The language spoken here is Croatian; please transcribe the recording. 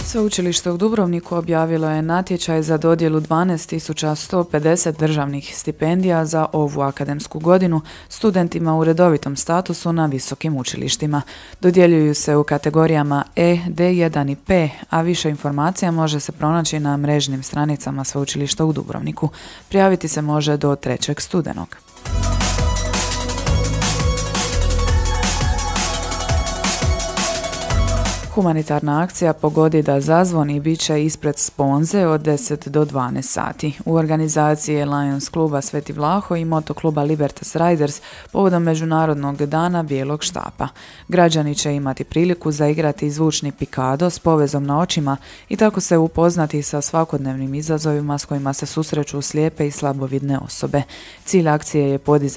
Sveučilište u Dubrovniku objavilo je natječaj za dodjelu 12.150 državnih stipendija za ovu akademsku godinu studentima u redovitom statusu na visokim učilištima. Dodjeljuju se u kategorijama E, D1 i P, a više informacija može se pronaći na mrežnim stranicama Sveučilišta u Dubrovniku. Prijaviti se može do 3. studenog. Humanitarna akcija Pogodi da zazvoni bit će ispred Sponze od 10 do 12 sati. U organizaciji Lions kluba Sveti Vlaho i motokluba Libertas Riders povodom Međunarodnog dana bijelog štapa. Građani će imati priliku zaigrati zvučni pikado s povezom na očima i tako se upoznati sa svakodnevnim izazovima s kojima se susreću slijepe i slabovidne osobe. Cilj akcije je podizanje